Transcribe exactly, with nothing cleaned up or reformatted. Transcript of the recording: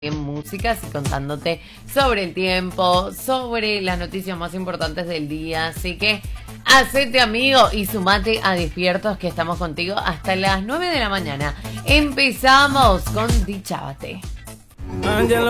en músicas y contándote sobre el tiempo, sobre las noticias más importantes del día. Así que hacete amigo y sumate a Despiertos, que estamos contigo hasta las nueve de la mañana. Empezamos con Dichabate. Angelo.